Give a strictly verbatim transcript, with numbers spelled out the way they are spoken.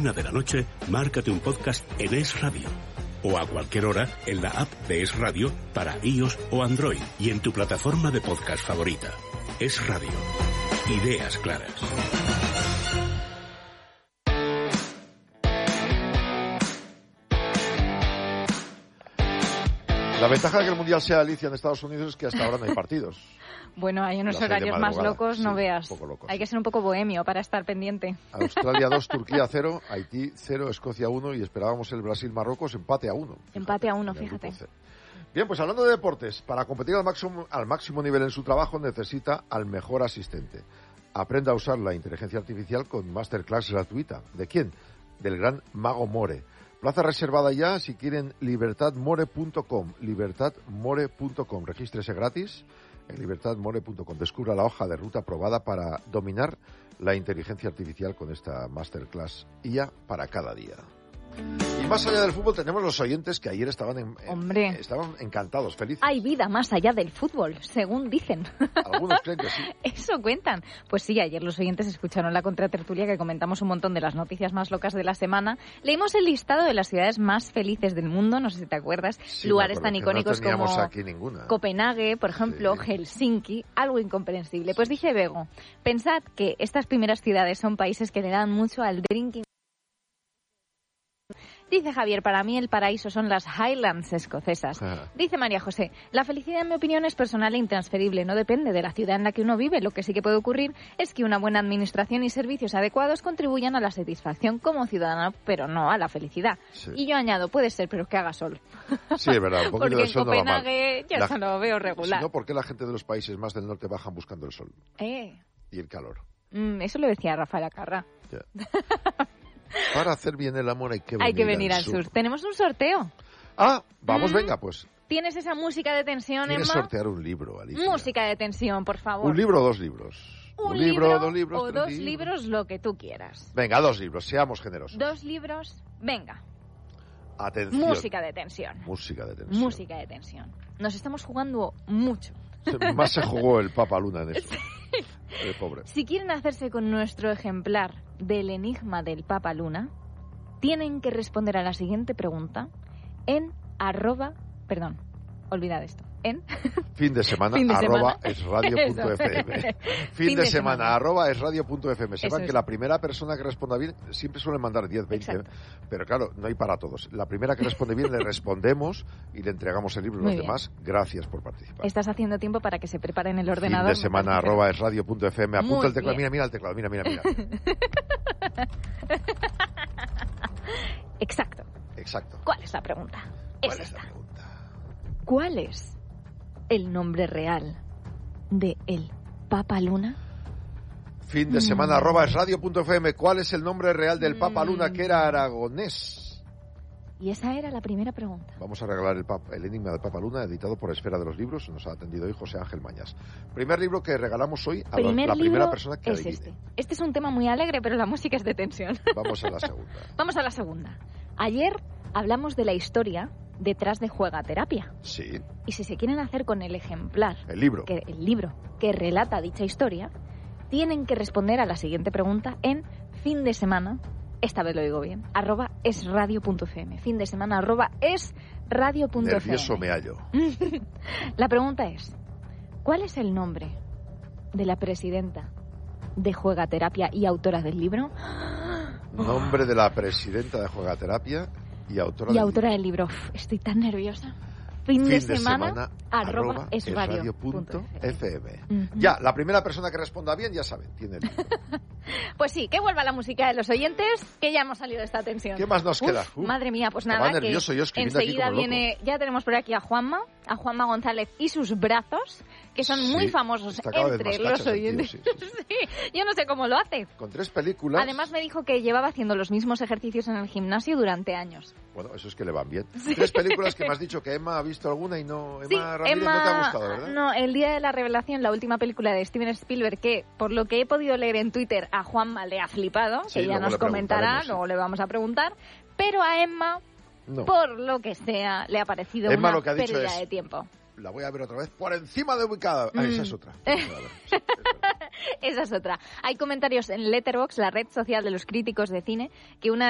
una de la noche, márcate un podcast en Es Radio. O a cualquier hora en la app de Es Radio para iOS o Android y en tu plataforma de podcast favorita. Es Radio. Ideas claras. La ventaja de que el Mundial sea Alicia en Estados Unidos es que hasta ahora no hay partidos. Bueno, hay unos horarios más locos, no sí, veas. Loco, hay sí. que ser un poco bohemio para estar pendiente. Australia dos, Turquía cero, Haití cero, Escocia uno y esperábamos el Brasil-Marruecos empate a uno. Empate a uno, fíjate. Bien, pues hablando de deportes, para competir al máximo, al máximo nivel en su trabajo necesita al mejor asistente. Aprenda a usar la inteligencia artificial con masterclass gratuita. ¿De quién? Del gran Mago More. Plaza reservada ya si quieren libertad more punto com, libertad more punto com. Regístrese gratis en libertad more punto com. Descubra la hoja de ruta aprobada para dominar la inteligencia artificial con esta masterclass I A para cada día. Y más allá del fútbol tenemos los oyentes que ayer estaban en, Hombre. En, estaban encantados, felices. Hay vida más allá del fútbol, según dicen. Algunos creen que sí. Eso cuentan. Pues sí, ayer los oyentes escucharon la contratertulia que comentamos un montón de las noticias más locas de la semana. Leímos el listado de las ciudades más felices del mundo, no sé si te acuerdas, sí, lugares tan no icónicos como aquí ninguna. Copenhague, por ejemplo, sí. Helsinki, algo incomprensible. Pues dice Bego, pensad que estas primeras ciudades son países que le dan mucho al drinking. Dice Javier, para mí el paraíso son las Highlands escocesas. Ajá. Dice María José, la felicidad en mi opinión es personal e intransferible, no depende de la ciudad en la que uno vive. Lo que sí que puede ocurrir es que una buena administración y servicios adecuados contribuyan a la satisfacción como ciudadano, pero no a la felicidad. Sí. Y yo añado, puede ser, pero que haga sol. Sí, es verdad, un poquito porque de sol en Copenhague no ya se lo veo regular. Si no, ¿por qué la gente de los países más del norte bajan buscando el sol? Eh. Y el calor. Mm, eso lo decía Rafael Acarra. Yeah. Para hacer bien el amor hay que venir, hay que venir al, al sur. sur. Tenemos un sorteo. Ah, vamos, mm. venga, pues. ¿Tienes esa música de tensión, ¿Quieres Emma? sortear un libro, Alicia? Música de tensión, por favor. ¿Un libro o dos libros? Un, un libro, libro, dos libros, o tres dos libros. libros, lo que tú quieras. Venga, dos libros, seamos generosos. Dos libros, venga. Atención. Música de tensión. Música de tensión. Música de tensión. Nos estamos jugando mucho. Más se jugó el Papa Luna en esto. El pobre. Si quieren hacerse con nuestro ejemplar del enigma del Papa Luna, tienen que responder a la siguiente pregunta en arroba, perdón, olvidad esto, en fin de semana, fin de arroba semana. Es radio punto f m. Fin, fin de, de semana, semana, arroba es radio punto f m. Sepan que es. La primera persona que responda bien, siempre suelen mandar diez, veinte, exacto. Pero claro, no hay para todos. La primera que responde bien le respondemos y le entregamos el libro a los bien. Demás. Gracias por participar. Estás haciendo tiempo para que se preparen el ordenador. Fin de semana, arroba es radio punto f m. Apunta el teclado, mira, mira el teclado, mira, mira, mira. Exacto. Exacto. ¿Cuál es la pregunta? ¿Cuál es, es esta. la pregunta? ¿Cuál es el nombre real de el Papa Luna? Fin de semana, mm. arroba es radio punto f m. ¿Cuál es el nombre real del mm. Papa Luna, que era aragonés? Y esa era la primera pregunta. Vamos a regalar el, pap- el enigma del Papa Luna, editado por Esfera de los Libros. Nos ha atendido hoy José Ángel Mañas. Primer libro que regalamos hoy a Primer la, la primera persona que es adivine. Este. este es un tema muy alegre, pero la música es de tensión. Vamos a la segunda. Vamos a la segunda. Ayer hablamos de la historia detrás de Juegaterapia. Sí. Y si se quieren hacer con el ejemplar, el libro, que, el libro que relata dicha historia, tienen que responder a la siguiente pregunta en fin de semana, esta vez lo digo bien, arroba esradio punto f m. Fin de semana, arroba esradio punto f m. Nervioso me hallo. La pregunta es, ¿cuál es el nombre de la presidenta de Juegaterapia y autora del libro? Nombre de la presidenta de Juegaterapia y autora, y del, autora libro. del libro. Uf, estoy tan nerviosa. Fin, fin de, de semana, semana arroba es radio punto f m. Uh-huh. Ya, la primera persona que responda bien, ya saben, tiene el libro. Pues sí, que vuelva la música de los oyentes, que ya hemos salido de esta tensión. ¿Qué más nos Uf, queda? Uf, madre mía, pues nada, que yo enseguida viene, ya tenemos por aquí a Juanma, a Juanma González y sus brazos, que son sí, muy famosos entre los oyentes. Tío, sí, sí, sí. Sí, yo no sé cómo lo hace. Con tres películas. Además me dijo que llevaba haciendo los mismos ejercicios en el gimnasio durante años. Bueno, eso es que le van bien. Sí. Tres películas que me has dicho que Emma ha visto alguna y no... Emma sí, Ramírez Emma, no te ha gustado, ¿verdad? No, El día de la revelación, la última película de Steven Spielberg, que por lo que he podido leer en Twitter a Juanma le ha flipado, sí, que ya nos comentará, luego le vamos a preguntar, pero a Emma, no. por lo que sea, le ha parecido Emma una lo que ha dicho pérdida es, de tiempo. La voy a ver otra vez por encima de ubicada. Ah, mm. esa es otra. Esa es otra. Hay comentarios en Letterboxd, la red social de los críticos de cine, que una